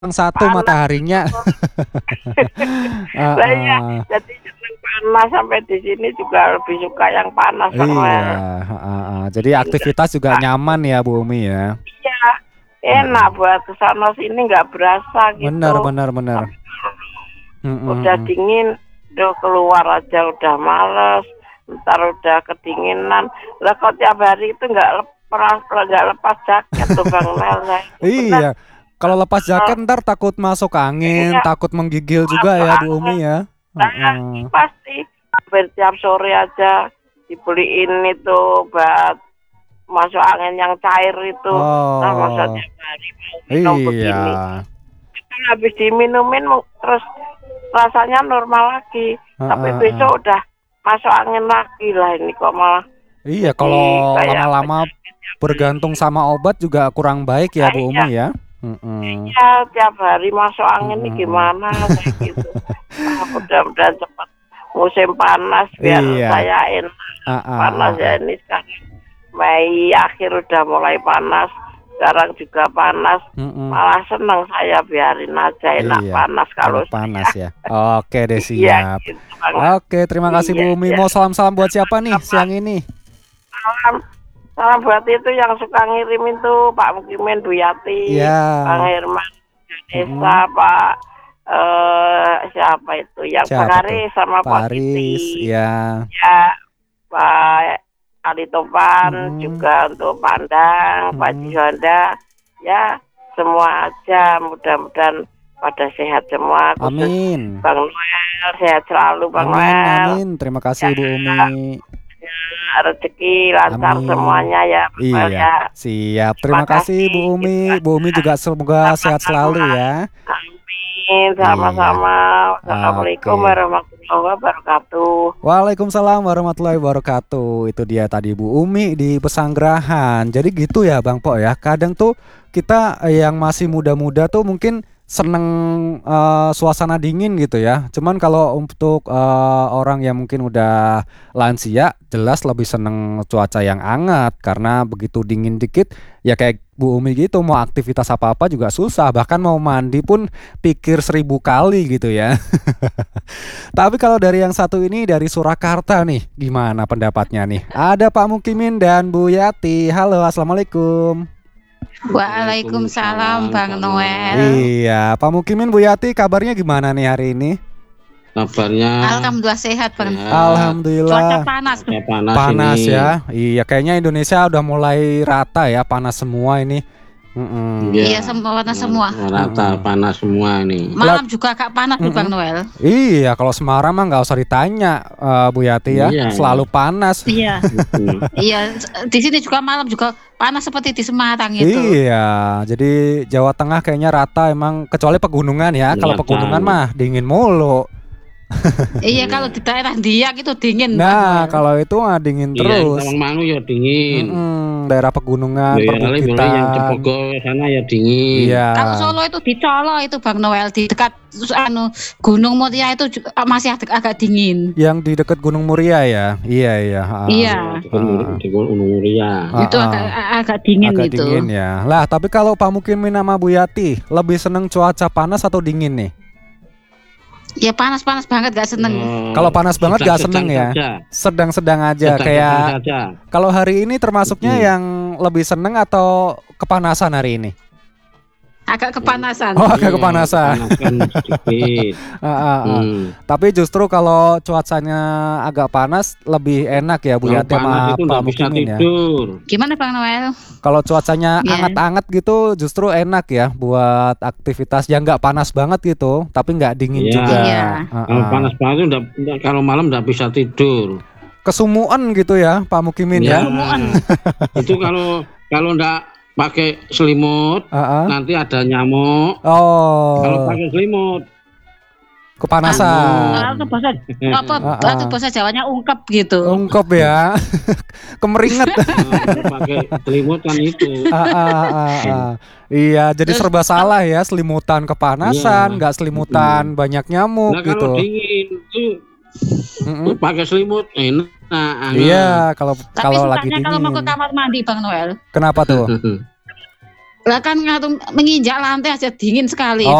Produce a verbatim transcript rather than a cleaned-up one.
Satu Panas mataharinya. lah iya, Heeh. jadi seneng panas sampai di sini juga lebih suka yang panas, Bang Iya, Noel. heeh heeh. Jadi Enggak aktivitas juga suka nyaman ya, Bu Umi ya? iya, enak Mhm. buat ke sana sini nggak berasa Bener gitu. bener bener. Tapi Mhm udah mhm. dingin, duh keluar aja udah males, entar udah kedinginan. Lah kok tiap hari itu nggak lepas nggak lepas jaket tuh Bang Noel, saya itu bener, Iya, kalau lepas eee jaket entar takut masuk angin, iya, takut menggigil juga masuk ya, Bu angin. Umi ya? Nah, Heeh. pasti hampir tiap sore aja dibeliin itu obat masuk angin yang cair itu. Lah masa Oh, tiap hari mau minum iya. begini. Itu habis diminumin mu terus rasanya normal lagi, tapi Heeh heeh. besok udah masuk angin lagi. Lah ini kok malah Iya, jadi kalau kayak lama-lama penyakit tiap hari. bergantung sama obat juga kurang baik ya, Ah, Bu iya. Umi ya? Mhm. Iya, tiap hari masuk angin Mhm nih mhm. gimana kayak gitu. Ah, mudah-mudahan cepat musim panas biar Iya. saya enak. Heeh Panas ya heeh. ini sekarang Mei akhir udah mulai panas, sekarang juga panas. Mhm. Malah seneng saya biarin aja enak Iya, panas kalau enak saya. panas ya. Oke deh, Iya siap. gitu banget. Oke, terima kasih Iya Bu Umi. iya. Mau salam-salam buat siapa nih Sama-sama. siang ini? Salam salam buat itu yang suka ngirimin tuh Pak Mukimin, Bu Yati, Bang Iya. Herman, Ganesha, Mhm. Pak eee, siapa itu yang Bang Siapa tuh? Haris sama Pak Pak Haris, Siti. iya. Ya, Pak Ali Topan, Mhm. juga untuk Pak Endang, Pak Mhm. Juanda, ya semua aja mudah-mudahan pada sehat semua, khusus Amin. Bang Noel, sehat selalu Bang Amin Noel. amin. Terima Ya, kasih Bu Umi. ya rezeki lancar Amin. semuanya ya Bang Noel Iya, ya. siap. Terima Terima kasih kasih, Bu gitu Umi. Bu Umi aja. juga semoga sehat Sama-sama. selalu ya. Amin, Iya. sama-sama. Wassalamualaikum Oke. warahmatullahi wabarakatuh. Waalaikumsalam warahmatullahi wabarakatuh. Itu dia tadi Bu Umi di Pesanggerahan. Jadi gitu ya Bang Po ya. Kadang tuh kita yang masih muda-muda tuh mungkin seneng eh, suasana dingin gitu ya. Cuman kalau untuk eh, orang yang mungkin udah lansia, jelas lebih seneng cuaca yang hangat karena begitu dingin dikit ya kayak Bu Umi gitu mau aktivitas apa-apa juga susah. Bahkan mau mandi pun pikir seribu kali gitu ya. Tapi kalau dari yang satu ini dari Surakarta nih, gimana pendapatnya nih? Ada Pak Mukimin dan Bu Yati. Halo, assalamualaikum. Waalaikumsalam Waalaikumsalam Bang Kak Noel. Noel. Iya, Pak Mukimin, Bu Yati, kabarnya gimana nih hari ini? Kabarnya Alhamdulillah sehat Bang. sehat. Cuaca Alhamdulillah. panas. Cuaca panas ini. Panas ya. Iya, kayaknya Indonesia udah mulai rata ya panas semua ini. Mm-mm. Iya, Iya semua warna semua. rata Mm-mm. panas semua ini. Lah, Malam juga agak panas nih Bang mm-mm. Noel. Iya, kalau Semarang mah nggak usah ditanya, eh, Bu Yati ya, Iya. selalu panas. Iya. Mm. Iya, di sini juga malam juga panas seperti di Semarang itu. Iya, jadi Jawa Tengah kayaknya rata emang kecuali pegunungan ya. Kalau Rata. pegunungan mah dingin mulu. Iya, kalau di daerah Diak itu dingin Bang Nah, Noel. kalau itu mah dingin Iya, terus. Tawangmangu ya dingin. Mm-mm, daerah pegunungan, Ya, boleh boleh yang perbukitan. Cepogo sana ya dingin. Iya. Kalau Solo itu di Colo itu Bang Noel di dekat anu Gunung Muria itu juga masih agak, agak dingin. Yang di dekat Gunung Muria ya. Iya, iya. ha, Iya. Di Gunung di Gunung Muria. ha, Itu ha. agak agak dingin Agak itu. dingin ya. Lah, tapi kalau Pak Mukimin sama Bu Yati lebih seneng cuaca panas atau dingin nih? Ya panas-panas banget gak seneng. Oh, Kalau panas banget gak sedang-sedang seneng ya. saja. Sedang-sedang aja. Sedang-sedang Kayak saja. kalau hari ini termasuknya Hmm. yang lebih seneng atau kepanasan hari ini? Agak kepanasan. Oh, agak Iya, kepanasan. kepanasan sedikit. Ah, ah, ah. Hmm. Tapi justru kalau cuacanya agak panas lebih enak ya Bu Kalau Yati panas sama itu Pak nggak bisa Mukimin ya. tidur. Gimana Bang Noel? Kalau cuacanya Iya. anget-anget gitu justru enak ya buat aktivitas yang nggak panas banget gitu, tapi nggak dingin Iya. juga. Iya. Ah, Kalau ah. panas banget itu nggak- nggak- kalau malam nggak bisa tidur. Kesumuan gitu ya Pak Mukimin Ya, ya. Sumuan. itu kalau kalau nggak pakai selimut Ah, ah. nanti ada nyamuk. Kalau Oh, pakai selimut, kepanasan. Atau bahasa apa? Ah, ah. Atau bahasa Jawanya ungkep gitu. Ungkep ya. Kemeringet. nah, pakai selimut kan itu. Ah, ah, ah, ah. Iya, jadi Terus, serba salah ya, selimutan kepanasan, Iya. nggak selimutan banyak nyamuk Nah kalau gitu. dingin itu Mm-mm. pakai selimut enak. hangat. Iya, kalau Tapi kalau lagi sukanya kalau mau ke dingin. kamar mandi Bang Noel. Kenapa tuh? Lah kan ngatung menginjak lantai aja dingin sekali. Oh,